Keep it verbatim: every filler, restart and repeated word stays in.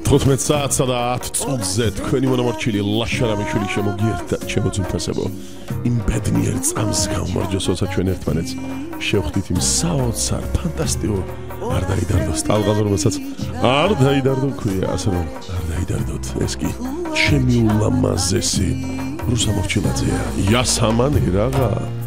თხუთმეტ საათსა და ათ წუთზე თქვენი მონამორჩილი ლაშარამიშვილი შემოგიერთა ჩემო ძვირფასებო იმ ბედნიერ წამს გავმარჯოს როცა ჩვენ ერთმანეთს შევხვდით იმ საოცარ ფანტასტიკურ არ დაიდარდოს ტალღაზე რომელსაც არ დაიდარდო ქვია ასე რომ არ დაიდარდოთ ეს კი ჩემი ულამაზესი რუსა მორჩილაძეა იასამანი რაღა